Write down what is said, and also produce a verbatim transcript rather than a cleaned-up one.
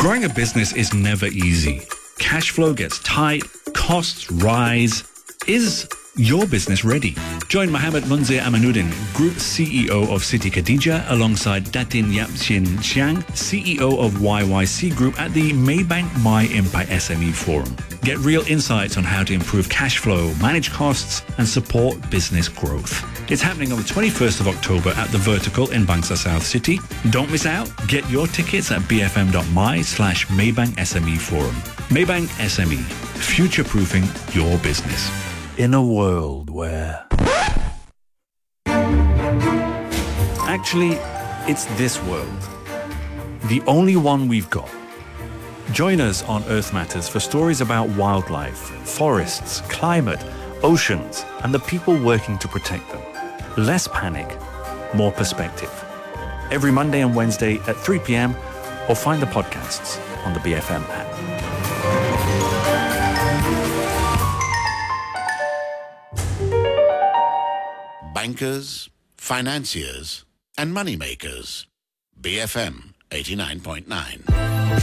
Growing a business is never easy. Cash flow gets tight, costs rise. Is your business ready? Join Mohammed Munzir Amanuddin, Group C E O of City Khadija, alongside Datin Yapshin Xiang, C E O of Y Y C Group at the Maybank My Impact S M E Forum. Get real insights on how to improve cash flow, manage costs, and support business growth. It's happening on the twenty-first of October at The Vertical in Bangsa South City. Don't miss out. Get your tickets at bfm.my slash Maybank S M E Forum. Maybank S M E, future-proofing your business. In a world where... Actually, it's this world. The only one we've got. Join us on Earth Matters for stories about wildlife, forests, climate, oceans, and the people working to protect them. Less panic, more perspective. Every Monday and Wednesday at three p.m. or find the podcasts on the B F M app. Bankers, financiers, and moneymakers. B F M eighty-nine point nine.